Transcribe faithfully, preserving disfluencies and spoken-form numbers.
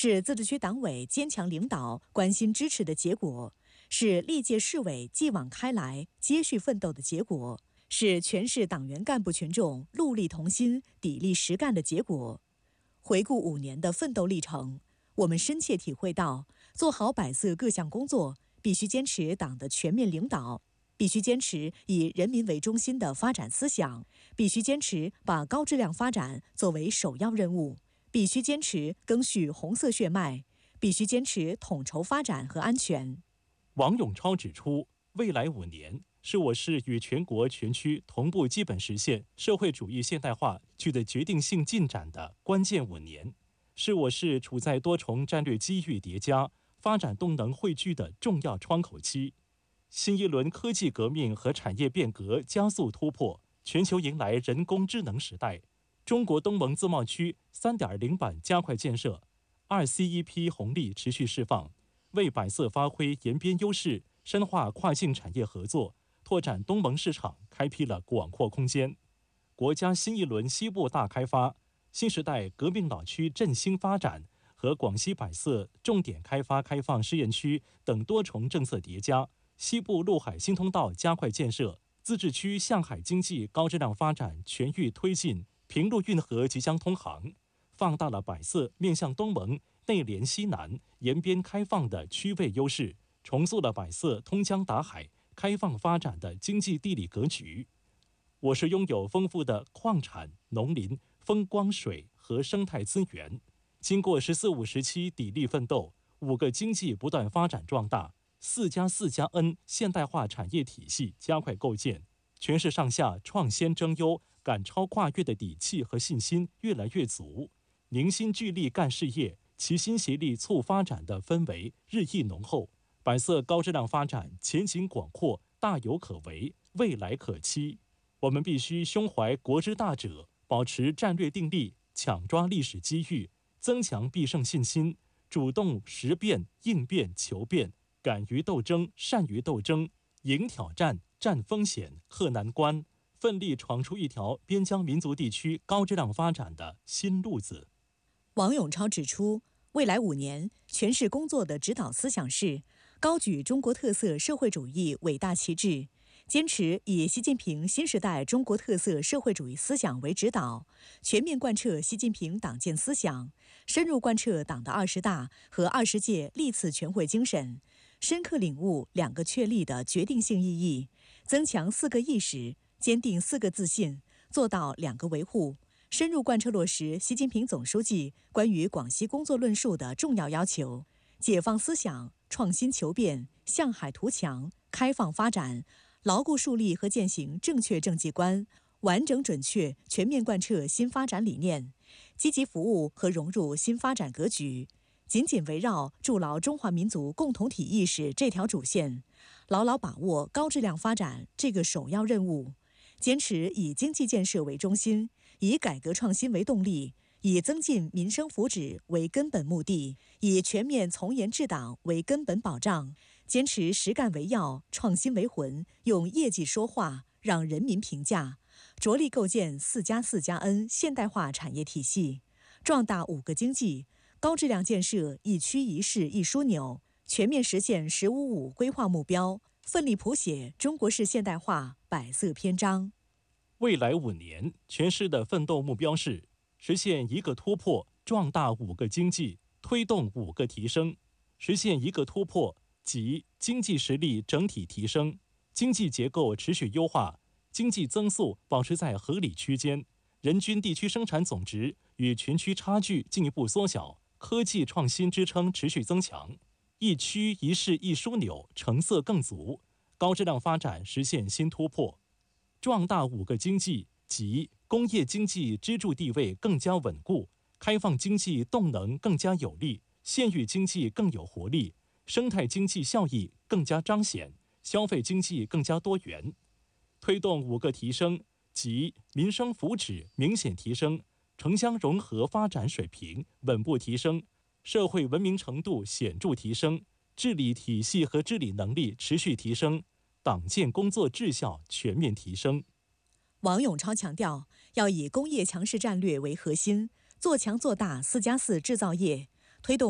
是自治区党委坚强领导、关心支持的结果，是历届市委继往开来、接续奋斗的结果，是全市党员干部群众戮力同心、砥砺实干的结果。回顾五年的奋斗历程，我们深切体会到，做好百色各项工作，必须坚持党的全面领导，必须坚持以人民为中心的发展思想，必须坚持把高质量发展作为首要任务，必须坚持赓续红色血脉，必须坚持统筹发展和安全。 王永超指出，未来五年是我市与全国全区同步基本实现社会主义现代化取得决定性进展的关键五年，是我市处在多重战略机遇叠加、发展动能汇聚的重要窗口期。新一轮科技革命和产业变革加速突破，全球迎来人工智能时代。中国东盟自贸区 三点零 版加快建设， 二 C E P 红利持续释放，为百色发挥延边优势，深化跨境产业合作，拓展东盟市场开辟了广阔空间。国家新一轮西部大开发、新时代革命老区振兴发展和广西百色重点开发开放试验区等多重政策叠加，西部陆海新通道加快建设，自治区向海经济高质量发展全域推进，平陆运河即将通航，放大了百色面向东盟、内连西南、沿边开放的区位优势，重塑了百色通江达海、开放发展的经济地理格局。我市拥有丰富的矿产、农林、风光水和生态资源，经过“十四五”时期砥砺奋斗，五个经济不断发展壮大，四加四加 N 现代化产业体系加快构建，全市上下创先争优、赶超跨越的底气和信心越来越足，凝心聚力干事业、齐心协力促发展的氛围日益浓厚，百色高质量发展前景广阔，大有可为，未来可期。我们必须胸怀国之大者，保持战略定力，抢抓历史机遇，增强必胜信心，主动识变、应变、求变，敢于斗争、善于斗争，迎挑战、战风险、克难关，奋力闯出一条边疆民族地区高质量发展的新路子。 王永超指出，未来五年全市工作的指导思想是高举中国特色社会主义伟大旗帜，坚持以习近平新时代中国特色社会主义思想为指导，全面贯彻习近平党建思想，深入贯彻党的二十大和二十届历次全会精神，深刻领悟两个确立的决定性意义，增强四个意识，坚定四个自信，做到两个维护，深入贯彻落实习近平总书记关于广西工作论述的重要要求，解放思想，创新求变，向海图强，开放发展，牢固树立和践行正确政绩观，完整准确全面贯彻新发展理念，积极服务和融入新发展格局，紧紧围绕筑牢中华民族共同体意识这条主线，牢牢把握高质量发展这个首要任务，坚持以经济建设为中心，以改革创新为动力，以增进民生福祉为根本目的，以全面从严治党为根本保障，坚持实干为要，创新为魂，用业绩说话，让人民评价，着力构建四加四加 N 现代化产业体系，壮大五个经济，高质量建设一区一市一枢纽，全面实现“十五五”规划目标，奋力谱写中国式现代化百色篇章。 未来五年，全市的奋斗目标是实现一个突破，壮大五个经济，推动五个提升。实现一个突破，即经济实力整体提升，经济结构持续优化，经济增速保持在合理区间，人均地区生产总值与全区差距进一步缩小，科技创新支撑持续增强，一区一市一枢纽成色更足，高质量发展实现新突破。壮大五个经济，即工业经济支柱地位更加稳固，开放经济动能更加有力，县域经济更有活力，生态经济效益更加彰显，消费经济更加多元。推动五个提升，即民生福祉明显提升，城乡融合发展水平稳步提升，社会文明程度显著提升，治理体系和治理能力持续提升，党建工作质效全面提升。 王永超强调，要以工业强势战略为核心，做强做大四加四制造业，推动